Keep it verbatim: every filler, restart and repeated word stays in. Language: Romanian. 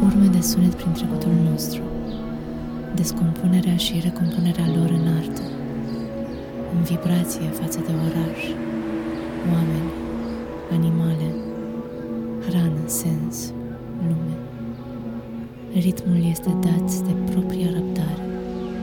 urme de sunet prin trecutul nostru, descompunerea și recompunerea lor în artă, în vibrație față de oraș, oameni, animale, hrană, sens, lume. Ritmul este dat de propria răbdare.